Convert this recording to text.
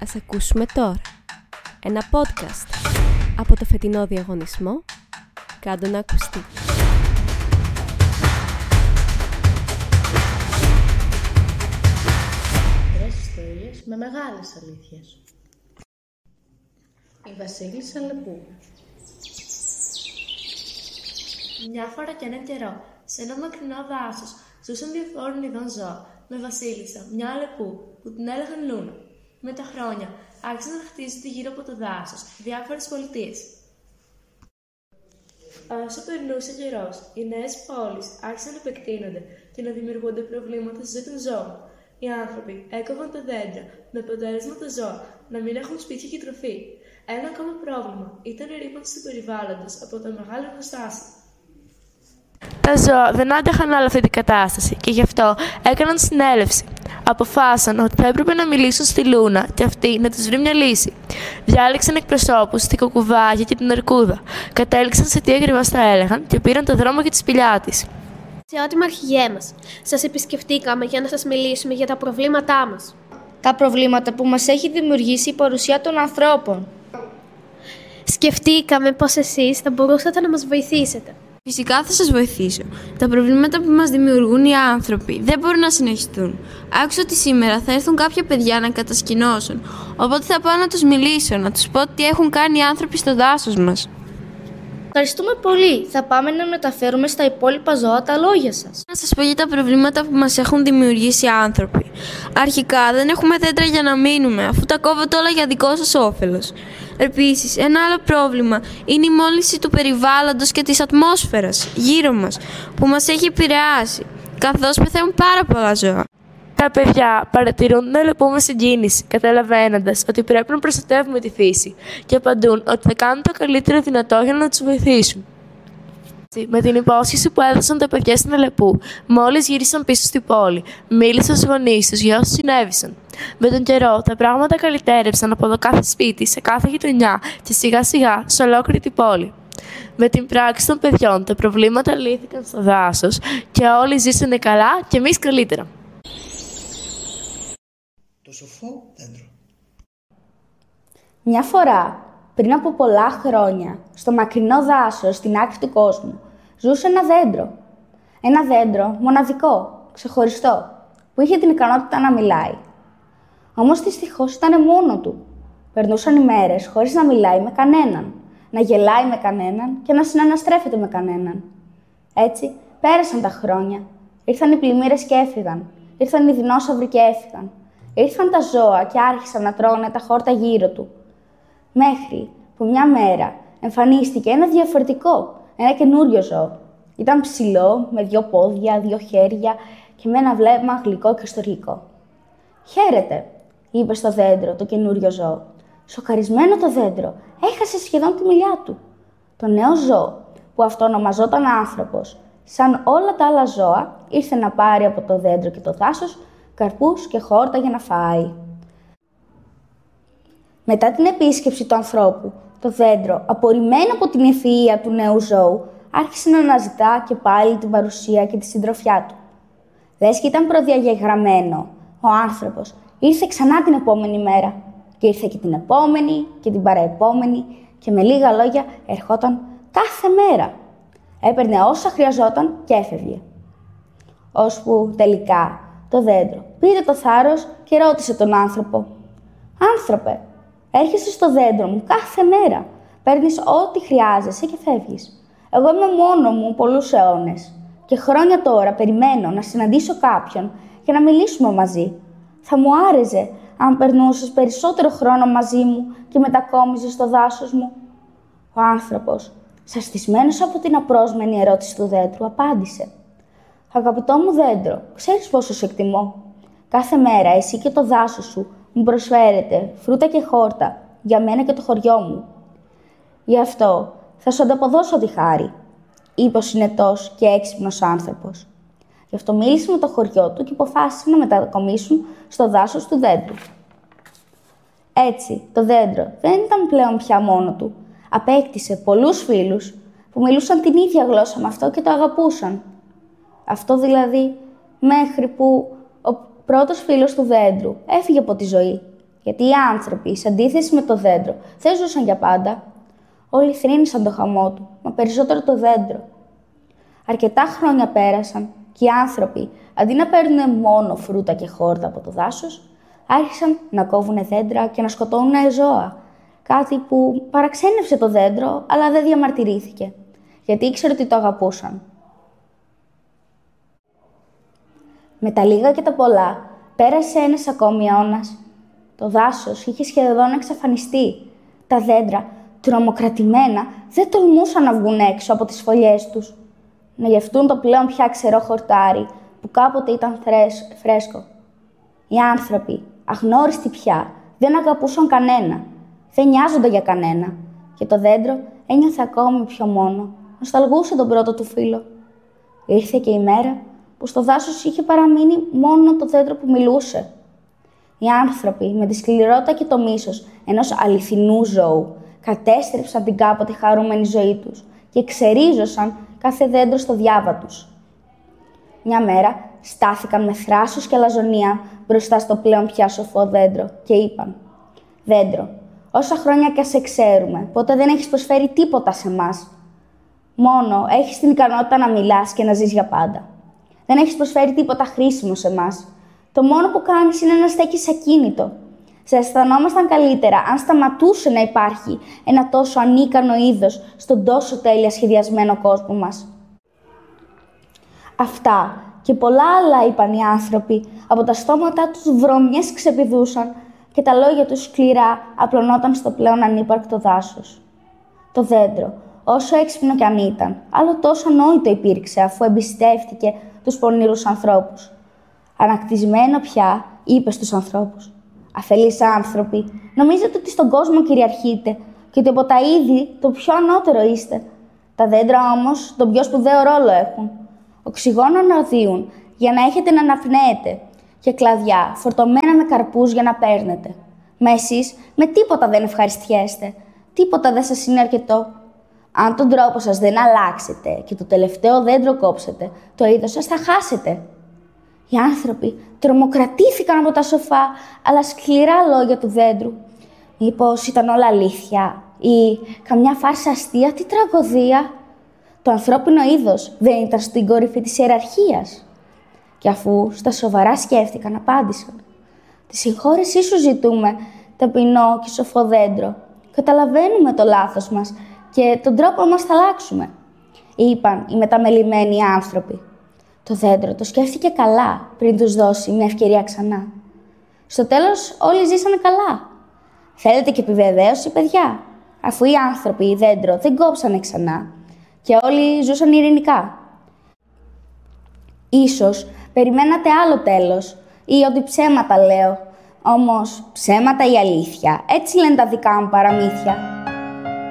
Ας ακούσουμε τώρα ένα podcast από το φετινό διαγωνισμό «Κάντο να ακουστεί». Τρεις ιστορίες με μεγάλες αλήθειες. Η Βασίλισσα Λεπού. Μια φορά και έναν καιρό, σε ένα μακρινό δάσος, ζούσαν διαφόρων ειδών ζώα, με βασίλισσα, μια λεπού, που την έλεγαν Λούνα. Με τα χρόνια, άρχισαν να χτίζονται γύρω από το δάσος διάφορες πολιτείες. Όσο περνούσε καιρός, οι νέες πόλεις άρχισαν να επεκτείνονται και να δημιουργούνται προβλήματα στη ζωή των ζώων. Οι άνθρωποι έκοβαν τα δέντρα, με αποτέλεσμα τα ζώα να μην έχουν σπίτια και τροφή. Ένα ακόμα πρόβλημα ήταν η ρήπανση του περιβάλλοντος από τα μεγάλα εργοστάσια. Τα ζώα δεν άντεχαν άλλη αυτή την κατάσταση και γι' αυτό έκαναν συνέλευση. Αποφάσισαν ότι θα έπρεπε να μιλήσουν στη Λούνα και αυτή να τους βρει μια λύση. Διάλεξαν εκπροσώπους στην Κοκκουβάγια και την Αρκούδα. Κατέληξαν σε τι ακριβώς θα έλεγαν και πήραν το δρόμο για τη σπηλιά της. Αξιότιμα αρχηγέ μας, σας επισκεφτήκαμε για να σας μιλήσουμε για τα προβλήματά μας. Τα προβλήματα που μας έχει δημιουργήσει η παρουσία των ανθρώπων. Σκεφτήκαμε πως εσείς θα μπορούσατε να μας βοηθήσετε. Φυσικά θα σας βοηθήσω. Τα προβλήματα που μας δημιουργούν οι άνθρωποι δεν μπορούν να συνεχιστούν. Άκουσα ότι σήμερα θα έρθουν κάποια παιδιά να κατασκηνώσουν, οπότε θα πάω να τους μιλήσω, να τους πω τι έχουν κάνει οι άνθρωποι στο δάσος μας. Ευχαριστούμε πολύ. Θα πάμε να μεταφέρουμε στα υπόλοιπα ζώα τα λόγια σας. Να σας πω για τα προβλήματα που μας έχουν δημιουργήσει οι άνθρωποι. Αρχικά δεν έχουμε δέντρα για να μείνουμε, αφού τα κόβετε όλα για δικό σας όφελος. Επίσης, ένα άλλο πρόβλημα είναι η μόλυνση του περιβάλλοντος και της ατμόσφαιρας γύρω μας, που μας έχει επηρεάσει, καθώς πεθαίνουν πάρα πολλά ζώα. Τα παιδιά παρατηρούν την λεπού με συγκίνηση, καταλαβαίνοντας ότι πρέπει να προστατεύουμε τη φύση και απαντούν ότι θα κάνουν το καλύτερο δυνατό για να τους βοηθήσουν. Με την υπόσχεση που έδωσαν τα παιδιά στην Αλεπού, μόλις γύρισαν πίσω στην πόλη, μίλησαν στους γονείς τους για όσους συνέβησαν. Με τον καιρό, τα πράγματα καλυτέρευσαν από το κάθε σπίτι, σε κάθε γειτονιά και σιγά σιγά σε ολόκληρη την πόλη. Με την πράξη των παιδιών, τα προβλήματα λύθηκαν στο δάσος και όλοι ζήσανε καλά και εμείς καλύτερα. Το σοφό δέντρο. Μια φορά, πριν από πολλά χρόνια, στο μακρινό δάσος στην άκρη του κόσμου, ζούσε ένα δέντρο. Ένα δέντρο μοναδικό, ξεχωριστό, που είχε την ικανότητα να μιλάει. Όμως δυστυχώς ήταν μόνο του. Περνούσαν οι μέρες χωρίς να μιλάει με κανέναν, να γελάει με κανέναν και να συναναστρέφεται με κανέναν. Έτσι, πέρασαν τα χρόνια. Ήρθαν οι πλημμύρες και έφυγαν. Ήρθαν οι δεινόσαυροι και έφυγαν. Ήρθαν τα ζώα και άρχισαν να τρώνε τα χόρτα γύρω του. Μέχρι που μια μέρα εμφανίστηκε ένα διαφορετικό, ένα καινούριο ζώο. Ήταν ψηλό, με 2 πόδια, 2 χέρια και με ένα βλέμμα γλυκό και στοργικό. «Χαίρετε», είπε στο δέντρο το καινούριο ζώο. Σοκαρισμένο το δέντρο, έχασε σχεδόν τη μιλιά του. Το νέο ζώο, που αυτό ονομαζόταν άνθρωπος, σαν όλα τα άλλα ζώα, ήρθε να πάρει από το δέντρο και το δάσος καρπούς και χόρτα για να φάει. Μετά την επίσκεψη του ανθρώπου, το δέντρο, απορριμμένο από την ευφυΐα του νέου ζώου, άρχισε να αναζητά και πάλι την παρουσία και τη συντροφιά του. Λες και ήταν προδιαγεγραμμένο, ο άνθρωπος ήρθε ξανά την επόμενη μέρα. Και ήρθε και την επόμενη και την παραεπόμενη και με λίγα λόγια ερχόταν κάθε μέρα. Έπαιρνε όσα χρειαζόταν και έφευγε. Ώσπου τελικά το δέντρο πήρε το θάρρος και ρώτησε τον άνθρωπο: «Άνθρωπε, έρχεσαι στο δέντρο μου κάθε μέρα, παίρνεις ό,τι χρειάζεσαι και φεύγεις. Εγώ είμαι μόνο μου πολλούς αιώνες και χρόνια τώρα περιμένω να συναντήσω κάποιον και να μιλήσουμε μαζί. Θα μου άρεσε αν περνούσες περισσότερο χρόνο μαζί μου και μετακόμιζες στο δάσος μου?» Ο άνθρωπος, σαστισμένος από την απρόσμενη ερώτηση του δέντρου, απάντησε: «Αγαπητό μου δέντρο, ξέρεις πόσο σε εκτιμώ. Κάθε μέρα εσύ και το δάσος σου μου προσφέρετε φρούτα και χόρτα για μένα και το χωριό μου. Γι' αυτό θα σου ανταποδώσω τη χάρη», είπε ο συνετός και έξυπνος άνθρωπος. Γι' αυτό μίλησε με το χωριό του και αποφάσισαν να μετακομίσουν στο δάσος του δέντρου. Έτσι, το δέντρο δεν ήταν πλέον πια μόνο του. Απέκτησε πολλούς φίλους που μιλούσαν την ίδια γλώσσα με αυτό και το αγαπούσαν. Αυτό δηλαδή μέχρι που ο πρώτος φίλος του δέντρου έφυγε από τη ζωή γιατί οι άνθρωποι, σε αντίθεση με το δέντρο, δεν ζούσαν για πάντα. Όλοι θρήνησαν το χαμό του, μα περισσότερο το δέντρο. Αρκετά χρόνια πέρασαν και οι άνθρωποι, αντί να παίρνουν μόνο φρούτα και χόρτα από το δάσος, άρχισαν να κόβουν δέντρα και να σκοτώνουν ζώα. Κάτι που παραξένευσε το δέντρο, αλλά δεν διαμαρτυρήθηκε, γιατί ήξερε ότι το αγαπούσαν. Με τα λίγα και τα πολλά, πέρασε ένας ακόμη αιώνας. Το δάσος είχε σχεδόν εξαφανιστεί. Τα δέντρα, τρομοκρατημένα, δεν τολμούσαν να βγουν έξω από τις φωλιές τους, να γευτούν το πλέον πια ξερό χορτάρι που κάποτε ήταν φρέσκο. Οι άνθρωποι, αγνώριστοι πια, δεν αγαπούσαν κανένα, δεν νοιάζονταν για κανένα και το δέντρο ένιωθε ακόμη πιο μόνο, νοσταλγούσε τον πρώτο του φίλο. Ήρθε και η μέρα που στο δάσος είχε παραμείνει μόνο το δέντρο που μιλούσε. Οι άνθρωποι, με τη σκληρότητα και το μίσος ενός αληθινού ζώου, κατέστρεψαν την κάποτε χαρούμενη ζωή τους και ξερίζωσαν κάθε δέντρο στο διάβα τους. Μια μέρα στάθηκαν με θράσος και αλαζονία μπροστά στο πλέον πια σοφό δέντρο και είπαν «Δέντρο, όσα χρόνια και σε ξέρουμε, ποτέ δεν έχεις προσφέρει τίποτα σε μας. Μόνο έχεις την ικανότητα να μιλάς και να ζεις για πάντα. Δεν έχεις προσφέρει τίποτα χρήσιμο σε μας. Το μόνο που κάνεις είναι να στέκεις ακίνητο. Σε αισθανόμασταν καλύτερα αν σταματούσε να υπάρχει ένα τόσο ανίκανο είδος στον τόσο τέλεια σχεδιασμένο κόσμο μας». Αυτά και πολλά άλλα είπαν οι άνθρωποι, από τα στόματα τους βρωμιές ξεπηδούσαν και τα λόγια τους σκληρά απλωνόταν στο πλέον ανύπαρκτο δάσος. Το δέντρο, όσο έξυπνο κι αν ήταν, άλλο τόσο ανόητο υπήρξε αφού εμπιστεύτηκε τους πονηρούς ανθρώπους. Ανακτισμένο πια, είπε στους ανθρώπους «Αφελείς άνθρωποι, νομίζετε ότι στον κόσμο κυριαρχείτε και ότι από τα είδη το πιο ανώτερο είστε. Τα δέντρα όμως τον πιο σπουδαίο ρόλο έχουν. Οξυγόνο να οδύουν για να έχετε να αναπνέετε και κλαδιά φορτωμένα με καρπούς για να παίρνετε. Μα εσείς με τίποτα δεν ευχαριστιέστε, τίποτα δεν σας είναι αρκετό. Αν τον τρόπο σας δεν αλλάξετε και το τελευταίο δέντρο κόψετε, το είδος σας θα χάσετε». Οι άνθρωποι τρομοκρατήθηκαν από τα σοφά, αλλά σκληρά λόγια του δέντρου. Μήπως ήταν όλα αλήθεια ή καμιά φάρσα αστεία, τι τραγωδία. Το ανθρώπινο είδος δεν ήταν στην κορυφή της ιεραρχίας. Και αφού στα σοβαρά σκέφτηκαν, απάντησαν «Τη συγχώρεσή σου ζητούμε, ταπεινό και σοφό δέντρο. Καταλαβαίνουμε το λάθος μας και τον τρόπο μας θα αλλάξουμε», είπαν οι μεταμελημένοι άνθρωποι. Το δέντρο το σκέφτηκε καλά πριν τους δώσει μια ευκαιρία ξανά. Στο τέλος όλοι ζήσανε καλά. Θέλετε και επιβεβαίωση, παιδιά? Αφού οι άνθρωποι, οι δέντρο, δεν κόψανε ξανά και όλοι ζούσαν ειρηνικά. Ίσως περιμένατε άλλο τέλος ή ότι ψέματα λέω. Όμως ψέματα ή αλήθεια, έτσι λένε τα δικά μου παραμύθια.